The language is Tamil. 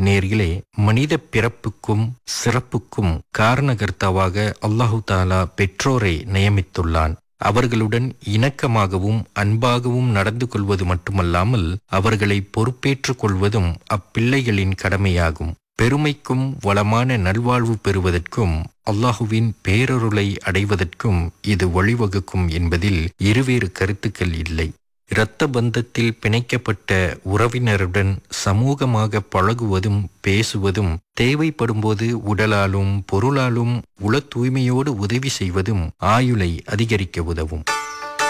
நேர்களே, மனித பிறப்புக்கும் சிறப்புக்கும் காரணகர்த்தாவாக அல்லாஹு தாலா பெற்றோரை நியமித்துள்ளான். அவர்களுடன் இணக்கமாகவும் அன்பாகவும் நடந்து கொள்வது மட்டுமல்லாமல் அவர்களை பொறுப்பேற்றுக் கொள்வதும் அப்பிள்ளைகளின் கடமையாகும். பெருமைக்கும் வளமான நல்வாழ்வு பெறுவதற்கும் அல்லாஹுவின் பேரருளை அடைவதற்கும் இது வழிவகுக்கும் என்பதில் இருவேறு கருத்துக்கள் இல்லை. இரத்த பந்தத்தில் பிணைக்கப்பட்ட உறவினருடன் சமூகமாக பழகுவதும் பேசுவதும், தேவைப்படும்போது உடலாலும் பொருளாலும் உள தூய்மையோடு உதவி செய்வதும் ஆயுளை அதிகரிக்க உதவும்.